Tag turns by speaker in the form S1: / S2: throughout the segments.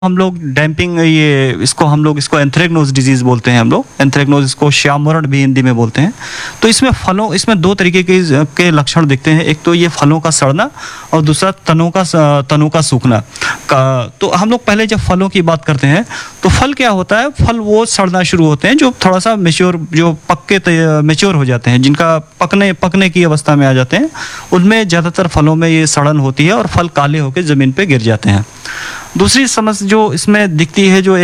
S1: हम लोग डैम्पिंग, ये इसको हम लोग इसको एंथ्रेक्नोज डिजीज बोलते हैं, हम लोग एंथ्रेक्नोज इसको श्यामवरण भी हिंदी में बोलते हैं। तो इसमें दो तरीके के लक्षण दिखते हैं, एक तो ये फलों का सड़ना और दूसरा तनों का सूखना का। तो हम लोग पहले जब फलों की बात करते हैं तो फल क्या होता है, फल वो सड़ना शुरू होते हैं जो थोड़ा सा मेच्योर हो जाते हैं, जिनका पकने की अवस्था में आ जाते हैं, उनमें ज़्यादातर फलों में ये सड़न होती है और फल काले होकर ज़मीन पे गिर जाते हैं। दूसरी समस्या जो इसमें दिखती है, जो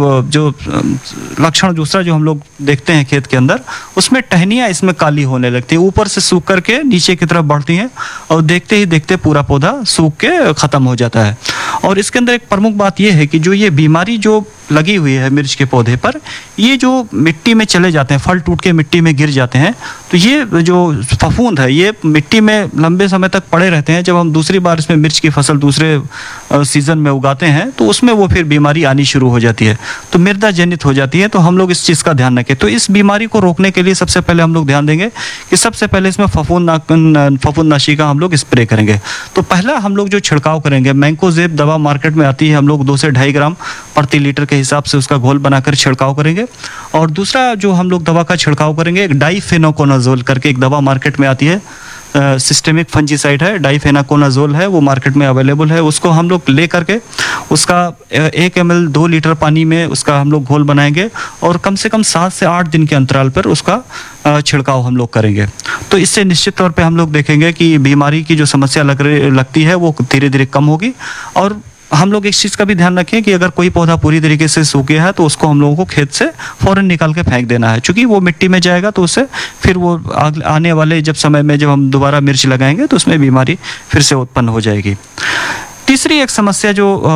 S1: लक्षण दूसरा जो हम लोग देखते हैं खेत के अंदर, उसमें टहनियाँ इसमें काली होने लगती है, ऊपर से सूख करके नीचे की तरफ बढ़ती हैं और देखते ही देखते पूरा पौधा सूख के ख़त्म हो जाता है। और इसके अंदर एक प्रमुख बात यह है कि जो ये बीमारी जो लगी हुई है मिर्च के पौधे पर, ये जो मिट्टी में चले जाते हैं, फल टूट के मिट्टी में गिर जाते हैं, तो ये जो फफूंद है ये मिट्टी में लंबे समय तक पड़े रहते हैं। जब हम दूसरी बार इसमें मिर्च की फसल दूसरे सीजन में उगाते हैं तो उसमें वो फिर बीमारी आनी शुरू हो जाती है, तो मृदा जनित हो जाती है। तो हम लोग इस चीज़ का ध्यान रखें। तो इस बीमारी को रोकने के लिए सबसे पहले हम लोग ध्यान देंगे कि सबसे पहले इसमें फफूंदनाशी का हम लोग स्प्रे करेंगे। तो पहला हम लोग जो छिड़काव करेंगे, मैंकोजेब दवा मार्केट में आती है, हम लोग 2 से 2.5 ग्राम प्रति लीटर के हिसाब से उसका घोल बनाकर छिड़काव करेंगे। और दूसरा जो हम लोग दवा का छिड़काव करेंगे, एक डाइफेनाकोनाजोल करके एक दवा मार्केट में आती है, सिस्टेमिक फंजीसाइड है, डाइफेनाकोनाजोल है, वो मार्केट में अवेलेबल है। उसको हम लोग ले करके उसका 1 ml 2 लीटर पानी में उसका हम लोग घोल बनाएंगे और कम से कम 7 से 8 दिन के अंतराल पर उसका छिड़काव हम लोग करेंगे। तो इससे निश्चित तौर पे हम लोग देखेंगे कि बीमारी की जो समस्या लगती है वो धीरे धीरे कम होगी। और हम लोग इस चीज़ का भी ध्यान रखें कि अगर कोई पौधा पूरी तरीके से सूख गया है तो उसको हम लोगों को खेत से फ़ौरन निकाल के फेंक देना है, क्योंकि वो मिट्टी में जाएगा तो उससे फिर वो आने वाले समय में जब हम दोबारा मिर्च लगाएंगे तो उसमें बीमारी फिर से उत्पन्न हो जाएगी। तीसरी एक समस्या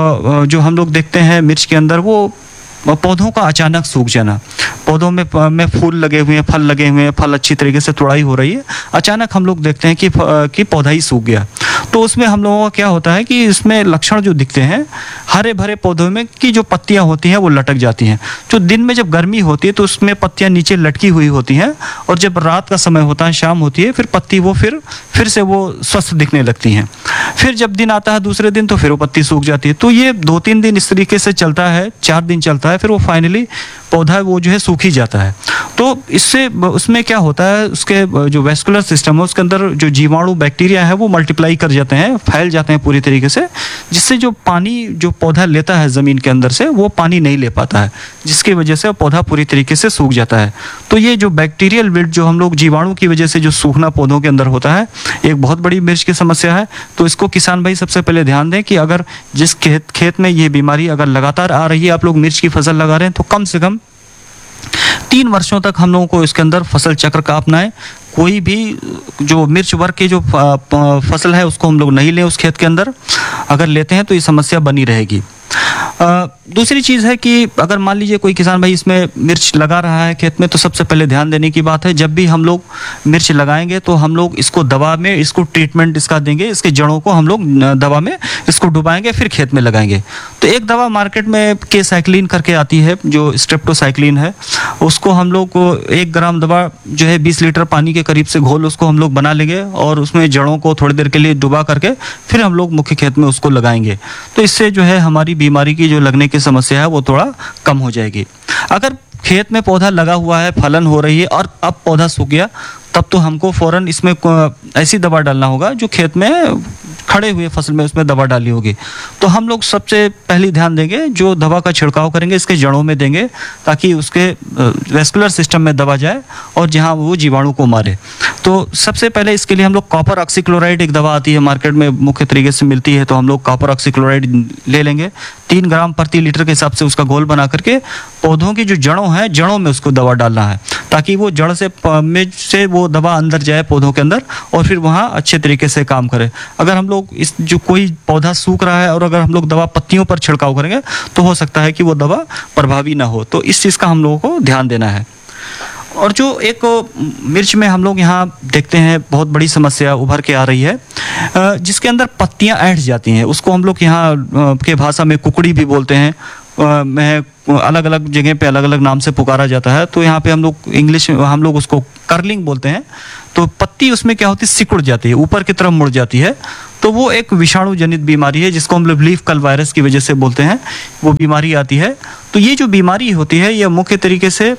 S1: जो हम लोग देखते हैं मिर्च के अंदर, वो पौधों का अचानक सूख जाना। पौधों में फूल लगे हुए हैं, फल लगे हुए हैं, फल अच्छी तरीके से तुड़ाई हो रही है, अचानक हम लोग देखते हैं कि पौधा ही सूख गया। तो उसमें हम लोगों का क्या होता है कि इसमें लक्षण जो दिखते हैं, हरे भरे पौधों में की जो पत्तियां होती हैं वो लटक जाती हैं। जो दिन में जब गर्मी होती है तो उसमें पत्तियां नीचे लटकी हुई होती हैं, और जब रात का समय होता है, शाम होती है, फिर पत्ती वो फिर से वो स्वस्थ दिखने लगती हैं। फिर जब दिन आता है दूसरे दिन तो फिर वो पत्ती सूख जाती है। तो ये 2-3 दिन इस तरीके से चलता है, 4 दिन चलता है, फिर वो फाइनली पौधा वो जो है सूख ही जाता है। तो इससे उसमें क्या होता है, उसके जो वेस्कुलर सिस्टम है उसके अंदर जो जीवाणु बैक्टीरिया है वो मल्टीप्लाई कर जाते हैं, फैल जाते हैं पूरी तरीके से, जिससे जो पानी जो पौधा लेता है ज़मीन के अंदर से वो पानी नहीं ले पाता है, जिसकी वजह से पौधा पूरी तरीके से सूख जाता है। तो ये जो बैक्टीरियल विल्ट जो हम लोग जीवाणु की वजह से जो सूखना पौधों के अंदर होता है, एक बहुत बड़ी मिर्च की समस्या है। तो इसको किसान भाई सबसे पहले ध्यान दें कि अगर जिस खेत में ये बीमारी अगर लगातार आ रही है, आप लोग मिर्च की फसल लगा रहे हैं, तो कम से कम 3 वर्षों तक हम लोगों को इसके अंदर फसल चक्र का अपनाएं। कोई भी जो मिर्च वर्ग की जो फसल है उसको हम लोग नहीं लें उस खेत के अंदर। अगर लेते हैं तो ये समस्या बनी रहेगी। दूसरी चीज़ है कि अगर मान लीजिए कोई किसान भाई इसमें मिर्च लगा रहा है खेत में, तो सबसे पहले ध्यान देने की बात है, जब भी हम लोग मिर्च लगाएंगे तो हम लोग इसको दवा में इसको ट्रीटमेंट इसका देंगे, इसके जड़ों को हम लोग दवा में इसको डुबाएंगे, फिर खेत में लगाएंगे। तो एक दवा मार्केट में के-साइक्लिन करके आती है, जो स्ट्रेप्टोसाइक्लिन है, उसको हम लोग 1 ग्राम दवा जो है 20 लीटर पानी के करीब से घोल उसको हम लोग बना लेंगे और उसमें जड़ों को थोड़ी देर के लिए डुबा करके फिर हम लोग मुख्य खेत में उसको लगाएंगे। तो इससे जो है हमारी बीमारी की जो लगने की समस्या है वो थोड़ा कम हो जाएगी। अगर खेत में पौधा लगा हुआ है, फलन हो रही है और अब पौधा सूख गया, तब तो हमको फौरन इसमें ऐसी दवा डालना होगा जो खेत में खड़े हुए फसल में उसमें दवा डाली होगी। तो हम लोग सबसे पहले ध्यान देंगे, जो दवा का छिड़काव करेंगे इसके जड़ों में देंगे, ताकि उसके वेस्कुलर सिस्टम में दवा जाए और जहां वो जीवाणु को मारे। तो सबसे पहले इसके लिए हम लोग कॉपर ऑक्सीक्लोराइड एक दवा आती है मार्केट में, मुख्य तरीके से मिलती है, तो हम लोग कॉपर ऑक्सीक्लोराइड ले लेंगे। 3 ग्राम प्रति लीटर के हिसाब से उसका घोल बना करके पौधों की जो जड़ों हैं, जड़ों में उसको दवा डालना है, ताकि वो जड़ से वो दवा अंदर जाए पौधों के अंदर और फिर वहाँ अच्छे तरीके से काम करे। अगर हम लोग इस जो कोई पौधा सूख रहा है और अगर हम लोग दवा पत्तियों पर छिड़काव करेंगे तो हो सकता है कि वो दवा प्रभावी ना हो। तो इस चीज़ का हम लोगों को ध्यान देना है। और जो एक मिर्च में हम लोग यहाँ देखते हैं बहुत बड़ी समस्या उभर के आ रही है, जिसके अंदर पत्तियाँ ऐंठ जाती हैं, उसको हम लोग यहाँ के भाषा में कुकड़ी भी बोलते हैं। में अलग अलग जगह पे अलग अलग नाम से पुकारा जाता है। तो यहाँ पे हम लोग इंग्लिश हम लोग उसको कर्लिंग बोलते हैं। तो पत्ती उसमें क्या होती है, सिकुड़ जाती है, ऊपर की तरफ मुड़ जाती है। तो वो एक विषाणु जनित बीमारी है जिसको हम लोग लीफ कल वायरस की वजह से बोलते हैं, वो बीमारी आती है। तो ये जो बीमारी होती है ये मुख्य तरीके से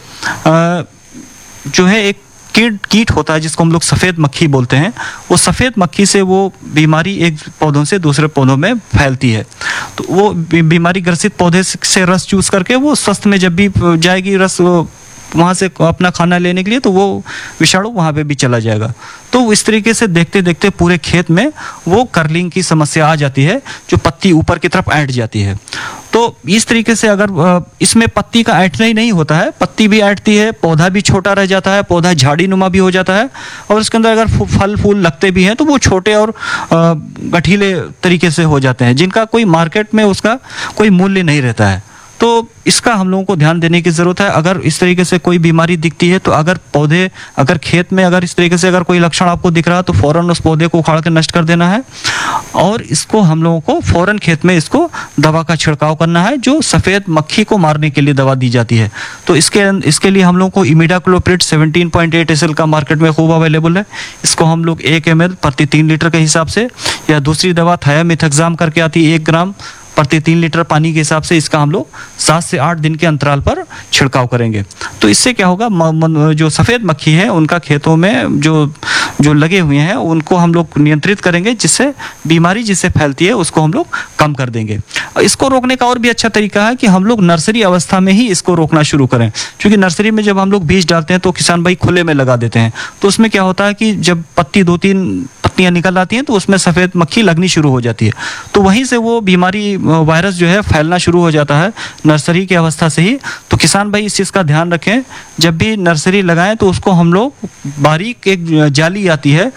S1: जो है एक कीट होता है जिसको हम लोग सफ़ेद मक्खी बोलते हैं। वो सफ़ेद मक्खी से वो बीमारी एक पौधों से दूसरे पौधों में फैलती है। तो वो बीमारी ग्रसित पौधे से रस चूस करके वो स्वस्थ में जब भी जाएगी रस वहाँ से अपना खाना लेने के लिए, तो वो विषाणु वहाँ पे भी चला जाएगा। तो इस तरीके से देखते देखते पूरे खेत में वो कर्लिंग की समस्या आ जाती है, जो पत्ती ऊपर की तरफ ऐंठ जाती है। तो इस तरीके से अगर इसमें पत्ती का ऐंठना ही नहीं होता है, पत्ती भी ऐंठती है, पौधा भी छोटा रह जाता है, पौधा झाड़ी नुमा भी हो जाता है, और उसके अंदर अगर फल फूल लगते भी हैं तो वो छोटे और गठीले तरीके से हो जाते हैं, जिनका कोई मार्केट में उसका कोई मूल्य नहीं रहता है। तो इसका हम लोगों को ध्यान देने की ज़रूरत है। अगर इस तरीके से कोई बीमारी दिखती है तो अगर खेत में अगर इस तरीके से अगर कोई लक्षण आपको दिख रहा है तो फ़ौरन उस पौधे को उखाड़ के नष्ट कर देना है, और इसको हम लोगों को फ़ौरन खेत में इसको दवा का छिड़काव करना है, जो सफ़ेद मक्खी को मारने के लिए दवा दी जाती है। तो इसके लिए हम लोगों को इमिडाक्लोप्रिड 17.8 SL का मार्केट में खूब अवेलेबल है। इसको हम लोग 1 ml प्रति 3 लीटर के हिसाब से, या दूसरी दवा थायामिथक्साम करके आती है 1 ग्राम प्रति 3 लीटर पानी के हिसाब से, इसका हम लोग 7 से 8 दिन के अंतराल पर छिड़काव करेंगे। तो इससे क्या होगा, जो सफ़ेद मक्खी है उनका खेतों में जो लगे हुए हैं उनको हम लोग नियंत्रित करेंगे, जिससे बीमारी जिससे फैलती है उसको हम लोग कम कर देंगे। इसको रोकने का और भी अच्छा तरीका है कि हम लोग नर्सरी अवस्था में ही इसको रोकना शुरू करें, क्योंकि नर्सरी में जब हम लोग बीज डालते हैं तो किसान भाई खुले में लगा देते हैं। तो उसमें क्या होता है कि जब पत्ती 2-3 पत्तियां निकल आती हैं तो उसमें सफ़ेद मक्खी लगनी शुरू हो जाती है। तो वहीं से वो बीमारी वायरस जो है फैलना शुरू हो जाता है नर्सरी की अवस्था से ही। तो किसान भाई इस चीज़ का ध्यान रखें, जब भी नर्सरी लगाएं तो उसको हम लोग बारीक एक जाली आती है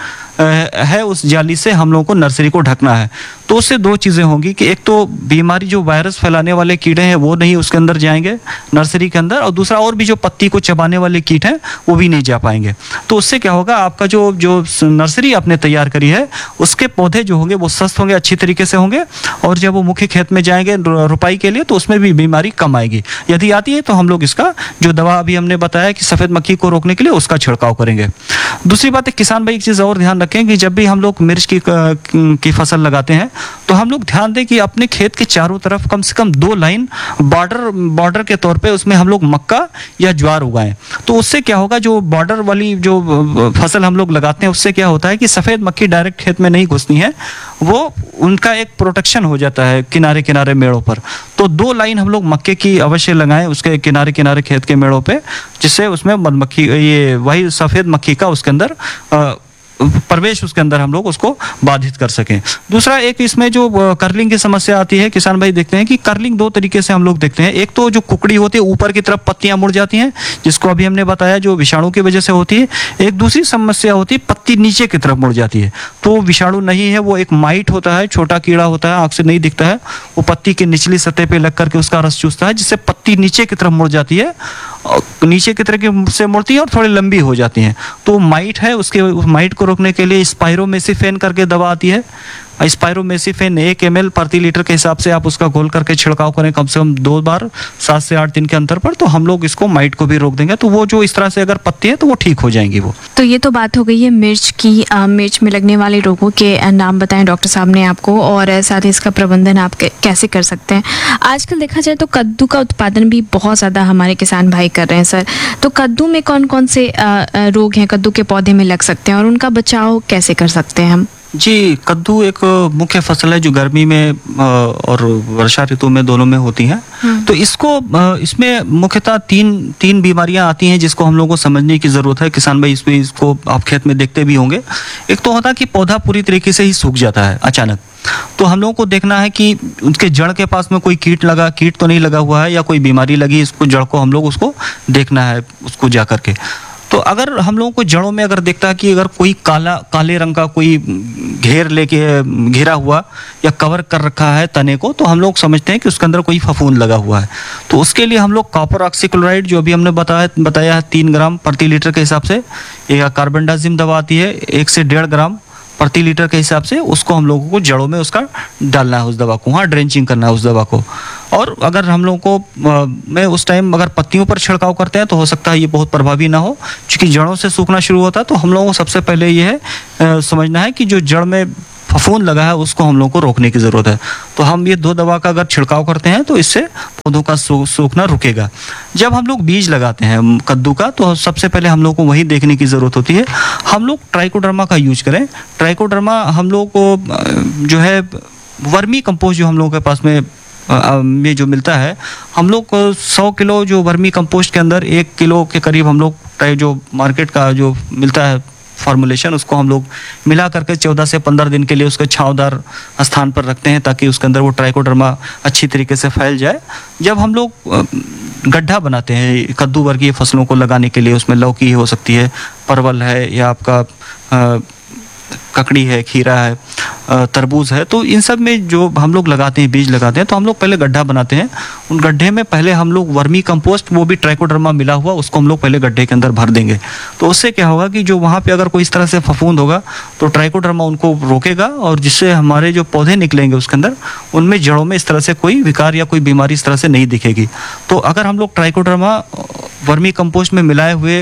S1: उस जाली से हम लोगों को नर्सरी को ढकना है। तो उससे 2 चीज़ें होंगी कि एक तो बीमारी जो वायरस फैलाने वाले कीड़े हैं वो नहीं उसके अंदर जाएंगे नर्सरी के अंदर, और दूसरा और भी जो पत्ती को चबाने वाले कीट हैं वो भी नहीं जा पाएंगे। तो उससे क्या होगा, आपका जो नर्सरी आपने तैयार करी है उसके पौधे जो होंगे वो स्वस्थ होंगे, अच्छी तरीके से होंगे, और जब वो मुख्य खेत में जाएंगे रुपाई के लिए तो उसमें भी बीमारी कम आएगी। यदि आती है तो हम लोग इसका जो दवा अभी हमने बताया कि सफ़ेद मक्खी को रोकने के लिए उसका छिड़काव करेंगे। दूसरी बात है, किसान भाई एक चीज़ और ध्यान रखें कि जब भी हम लोग मिर्च की फसल लगाते हैं तो हम लोग ध्यान दें कि अपने खेत के चारों तरफ कम से कम 2 लाइन बॉर्डर के तौर पे उसमें हम लोग मक्का या ज्वार उगाएं। तो उससे क्या होगा, जो बॉर्डर वाली जो फसल हम लोग लगाते हैं उससे क्या होता है कि सफ़ेद मक्खी डायरेक्ट खेत में नहीं घुसती है, वो उनका एक प्रोटेक्शन हो जाता है किनारे किनारे मेड़ों पर। तो 2 लाइन हम लोग मक्के की अवश्य लगाएं उसके किनारे किनारे खेत के मेड़ों पे, जिससे उसमें मधुमक्खी ये वही सफ़ेद मक्खी का उसके अंदर प्रवेश उसके अंदर हम लोग उसको बाधित कर सकें। दूसरा एक इसमें जो कर्लिंग की समस्या आती है, किसान भाई देखते हैं कि कर्लिंग 2 तरीके से हम लोग देखते हैं। एक तो जो कुकड़ी होती है ऊपर की तरफ पत्तियां मुड़ जाती हैं, जिसको अभी हमने बताया जो विषाणु की वजह से होती है। एक दूसरी समस्या होती है पत्ती नीचे की तरफ मुड़ जाती है, तो विषाणु नहीं है, वो एक माइट होता है, छोटा कीड़ा होता है, आँख से नहीं दिखता है, वो पत्ती की निचली सतह पर लग करके उसका रस चूसता है, जिससे पत्ती नीचे की तरफ मुड़ जाती है, नीचे की तरफ से मुड़ती है और थोड़ी लंबी हो जाती हैं। तो माइट है, उसके माइट को रोकने के लिए स्पाइरोमेसिफेन करके दवा आती है। स्पाइरोमेसिफेन 1 ml प्रति लीटर के हिसाब से आप उसका घोल करके छिड़काव करें कम से कम 2 बार 7 से 8 दिन के अंतर पर, तो हम लोग इसको माइट को भी रोक देंगे। तो वो जो इस तरह से अगर पत्ती है तो वो ठीक हो जाएंगी वो।
S2: तो ये तो बात हो गई है मिर्च की। मिर्च में लगने वाले रोगों के नाम बताएं डॉक्टर साहब ने आपको, और साथ ही इसका प्रबंधन आप कैसे कर सकते हैं। आजकल देखा जाए तो कद्दू का उत्पादन भी बहुत ज़्यादा हमारे किसान भाई कर रहे हैं सर। तो कद्दू में कौन कौन से रोग हैं कद्दू के पौधे में लग सकते हैं, और उनका बचाव कैसे कर सकते हैं हम?
S1: जी, कद्दू एक मुख्य फसल है जो गर्मी में और वर्षा ऋतु में दोनों में होती है। तो इसमें मुख्यतः तीन बीमारियां आती हैं जिसको हम लोगों को समझने की ज़रूरत है। किसान भाई इसको आप खेत में देखते भी होंगे। एक तो होता है कि पौधा पूरी तरीके से ही सूख जाता है अचानक, तो हम लोगों को देखना है कि उसके जड़ के पास में कोई कीट तो नहीं लगा हुआ है या कोई बीमारी लगी, इसको जड़ को हम लोग उसको देखना है उसको जा करके। तो अगर हम लोगों को जड़ों में अगर देखता है कि अगर कोई काले रंग का कोई घेरा हुआ या कवर कर रखा है तने को, तो हम लोग समझते हैं कि उसके अंदर कोई फफूंद लगा हुआ है। तो उसके लिए हम लोग कॉपर ऑक्सीक्लोराइड जो अभी हमने बताया है 3 ग्राम प्रति लीटर के हिसाब से, एक कार्बेंडाजिम दवा आती है 1 से 1.5 ग्राम प्रति लीटर के हिसाब से, उसको हम लोगों को जड़ों में उसका डालना है उस दवा को, हाँ ड्रेंचिंग करना है उस दवा को। और अगर हम लोगों को में उस टाइम अगर पत्तियों पर छिड़काव करते हैं तो हो सकता है ये बहुत प्रभावी ना हो, क्योंकि जड़ों से सूखना शुरू होता है। तो हम लोगों को सबसे पहले ये है समझना है कि जो जड़ में फफूंद लगा है उसको हम लोग को रोकने की ज़रूरत है। तो हम ये 2 दवा का अगर छिड़काव करते हैं तो इससे पौधों का सूखना रुकेगा। जब हम लोग बीज लगाते हैं कद्दू का तो सबसे पहले हम लोग को वही देखने की ज़रूरत होती है, हम लोग ट्राइकोडर्मा का यूज करें। ट्राइकोडर्मा हम लोग को जो है वर्मी कंपोस्ट जो हम लोगों के पास में ये जो मिलता है, हम लोग 100 किलो जो वर्मी कंपोस्ट के अंदर 1 किलो के करीब हम लोग जो मार्केट का जो मिलता है फॉर्मुलेशन, उसको हम लोग मिला करके 14 से 15 दिन के लिए उसके छांवदार स्थान पर रखते हैं ताकि उसके अंदर वो ट्राइकोडर्मा अच्छी तरीके से फैल जाए। जब हम लोग गड्ढा बनाते हैं कद्दू वर्गीय फसलों को लगाने के लिए, उसमें लौकी हो सकती है, परवल है, या आपका ककड़ी है, खीरा है, तरबूज है, तो इन सब में जो हम लोग लगाते हैं, बीज लगाते हैं, तो हम लोग पहले गड्ढा बनाते हैं। उन गड्ढे में पहले हम लोग वर्मी कंपोस्ट, वो भी ट्राइकोडर्मा मिला हुआ, उसको हम लोग पहले गड्ढे के अंदर भर देंगे। तो उससे क्या होगा कि जो वहाँ पे अगर कोई इस तरह से फफूंद होगा तो ट्राइकोडर्मा उनको रोकेगा, और जिससे हमारे जो पौधे निकलेंगे उसके अंदर, उनमें जड़ों में इस तरह से कोई विकार या कोई बीमारी इस तरह से नहीं दिखेगी। तो अगर हम लोग ट्राइकोडर्मा वर्मी कंपोस्ट में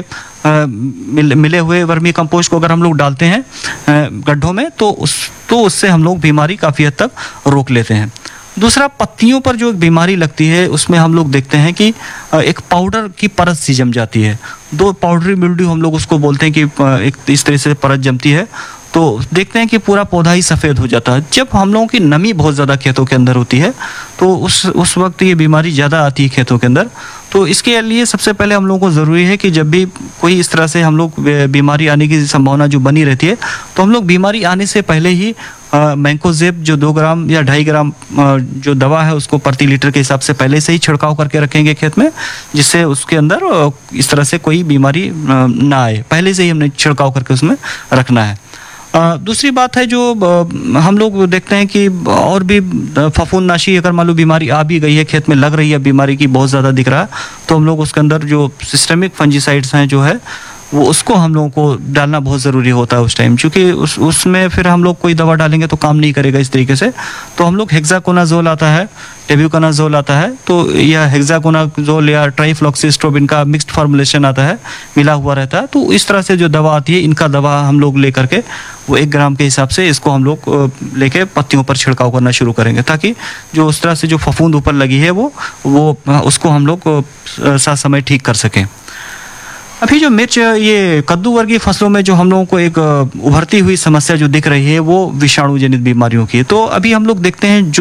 S1: मिले हुए वर्मी कंपोस्ट को अगर हम लोग डालते हैं गड्ढों में, तो उससे हम लोग बीमारी काफ़ी हद तक रोक लेते हैं। दूसरा, पत्तियों पर जो एक बीमारी लगती है उसमें हम लोग देखते हैं कि एक पाउडर की परत सी जम जाती है। 2 पाउडरी मिल्ड्यू हम लोग उसको बोलते हैं कि एक इस तरह से परत जमती है, तो देखते हैं कि पूरा पौधा ही सफ़ेद हो जाता है। जब हम लोगों की नमी बहुत ज़्यादा खेतों के अंदर होती है तो उस वक्त ये बीमारी ज़्यादा आती है खेतों के अंदर। तो इसके लिए सबसे पहले हम लोगों को ज़रूरी है कि जब भी कोई इस तरह से हम लोग बीमारी आने की संभावना जो बनी रहती है, तो हम लोग बीमारी आने से पहले ही मैंकोजेब जो 2 ग्राम या 2.5 ग्राम जो दवा है उसको प्रति लीटर के हिसाब से पहले से ही छिड़काव करके रखेंगे खेत में, जिससे उसके अंदर इस तरह से कोई बीमारी ना आए। पहले से ही हमने छिड़काव करके उसमें रखना है। दूसरी बात है जो हम लोग देखते हैं कि और भी फफूंदनाशी अगर मान लो बीमारी आ भी गई है, खेत में लग रही है बीमारी की बहुत ज़्यादा दिख रहा है, तो हम लोग उसके अंदर जो सिस्टेमिक फंजीसाइड्स हैं जो है वो उसको हम लोगों को डालना बहुत ज़रूरी होता है उस टाइम, क्योंकि उसमें फिर हम लोग कोई दवा डालेंगे तो काम नहीं करेगा इस तरीके से। तो हम लोग हेक्साकोनाजोल आता है, टेब्यूकोनाजोल आता है, तो यह हेक्साकोनाजोल या ट्राइफ्लॉक्सीस्ट्रोबिन का मिक्स्ड फार्मूलेशन आता है, मिला हुआ रहता है। तो इस तरह से जो दवा आती है, इनका दवा हम लोग ले करके वो 1 ग्राम के हिसाब से इसको हम लोग लेके पत्तियों पर छिड़काव करना शुरू करेंगे, ताकि जो उस तरह से जो फफूंद ऊपर लगी है वो उसको हम लोग साथ समय ठीक कर सकें। अभी जो मिर्च, ये कद्दू वर्गीय फसलों में जो हम लोगों को एक उभरती हुई समस्या जो दिख रही है वो विषाणु जनित बीमारियों की। तो अभी हम लोग देखते हैं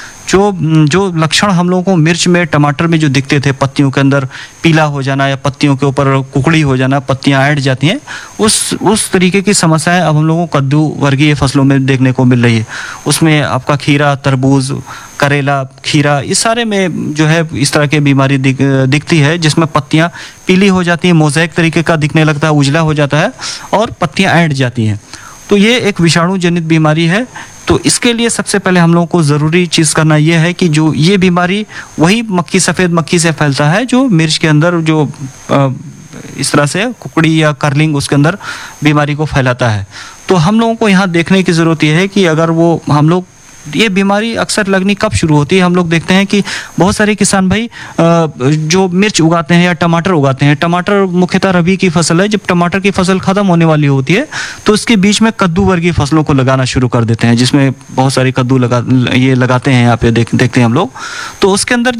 S1: जो लक्षण हम लोगों को मिर्च में, टमाटर में जो दिखते थे, पत्तियों के अंदर पीला हो जाना या पत्तियों के ऊपर कुकड़ी हो जाना, पत्तियां ऐंठ जाती हैं, उस तरीके की समस्याएं अब हम लोगों को कद्दू वर्गीय फसलों में देखने को मिल रही है। उसमें आपका खीरा, तरबूज, करेला, खीरा, इस सारे में जो है इस तरह की बीमारी दिखती है, जिसमें पत्तियां पीली हो जाती हैं, मोज़ेक तरीके का दिखने लगता है, उजला हो जाता है और पत्तियां ऐंठ जाती हैं। तो ये एक विषाणु जनित बीमारी है। तो इसके लिए सबसे पहले हम लोगों को ज़रूरी चीज़ करना ये है कि जो ये बीमारी वही सफ़ेद मक्खी से फैलता है जो मिर्च के अंदर जो इस तरह से कुकड़ी या कर्लिंग उसके अंदर बीमारी को फैलाता है। तो हम लोगों को यहाँ देखने की ज़रूरत यह है कि अगर वो हम लोग, ये बीमारी अक्सर लगनी कब शुरू होती है, हम लोग देखते हैं कि बहुत सारे किसान भाई जो मिर्च उगाते हैं या टमाटर उगाते हैं, टमाटर मुख्यतः रबी की फसल है, जब टमाटर की फसल खत्म होने वाली होती है तो उसके बीच में कद्दू वर्गीय फसलों को लगाना शुरू कर देते हैं, जिसमें बहुत सारे कद्दू लगाते हैं यहाँ पे देखते हैं हम लोग। तो उसके अंदर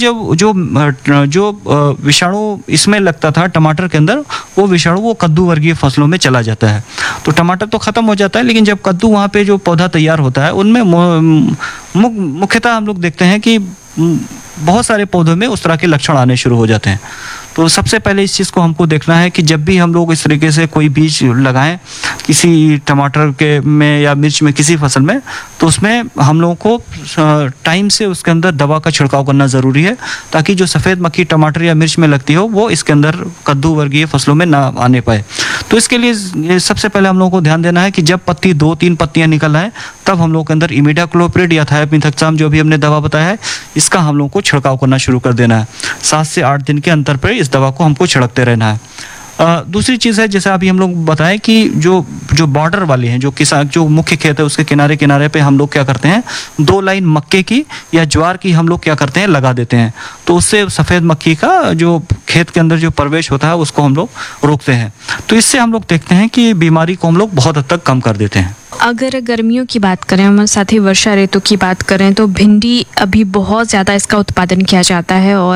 S1: जो विषाणु इसमें लगता था टमाटर के अंदर, वो विषाणु वो कद्दू वर्गीय फसलों में चला जाता है। तो टमाटर तो खत्म हो जाता है, लेकिन जब कद्दू वहाँ पे जो पौधा तैयार होता है उनमें मुख्यतः हम लोग देखते हैं कि बहुत सारे पौधों में उस तरह के लक्षण आने शुरू हो जाते हैं। तो सबसे पहले इस चीज़ को हमको देखना है कि जब भी हम लोग इस तरीके से कोई बीज लगाएं किसी टमाटर के में या मिर्च में, किसी फसल में, तो उसमें हम लोगों को टाइम से उसके अंदर दवा का छिड़काव करना ज़रूरी है, ताकि जो सफ़ेद मक्खी टमाटर या मिर्च में लगती हो वो इसके अंदर कद्दू वर्गीय फसलों में ना आने पाए। तो इसके लिए सबसे पहले हम लोगों को ध्यान देना है कि जब पत्ती 2-3 पत्तियां निकल आए तब हम लोग के अंदर इमिडाक्लोप्रिड या थायोमिथक्साम जो भी हमने दवा बताया है, इसका हम लोग को छिड़काव करना शुरू कर देना है। 7 से 8 दिन के अंतर पर इस दवा को हमको छिड़कते रहना है। दूसरी चीज़ है, जैसे अभी हम लोग बताएं कि जो बॉर्डर वाले हैं, जो मुख्य खेत है उसके किनारे किनारे पे हम लोग क्या करते हैं, 2 लाइन मक्के की या ज्वार की हम लोग क्या करते हैं, लगा देते हैं। तो उससे सफ़ेद मक्खी का जो खेत के अंदर जो प्रवेश होता है उसको हम लोग रोकते हैं। तो इससे हम लोग देखते हैं कि बीमारी को हम लोग बहुत हद तक कम कर देते हैं।
S2: अगर गर्मियों की बात करें और साथ ही वर्षा ऋतु की बात करें तो भिंडी अभी बहुत ज़्यादा इसका उत्पादन किया जाता है और